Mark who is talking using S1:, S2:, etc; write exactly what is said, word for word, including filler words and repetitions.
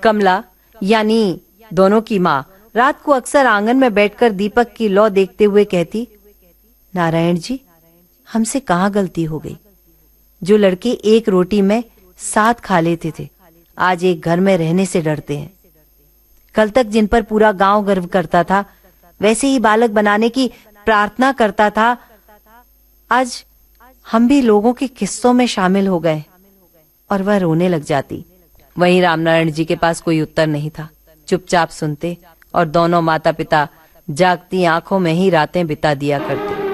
S1: कमला यानी दोनों की माँ रात को अक्सर आंगन में बैठकर दीपक की लौ देखते हुए कहती, नारायण जी, हमसे कहाँ गलती हो गई। जो लड़के एक रोटी में साथ खा लेते थे, आज एक घर में रहने से डरते हैं। कल तक जिन पर पूरा गांव गर्व करता था, वैसे ही बालक बनाने की प्रार्थना करता था, आज हम भी लोगों के किस्सों में शामिल हो गए। और वह रोने लग जाती। वहीं रामनारायण जी के पास कोई उत्तर नहीं था। चुपचाप सुनते और दोनों माता पिता जागती आंखों में ही रातें बिता दिया करते।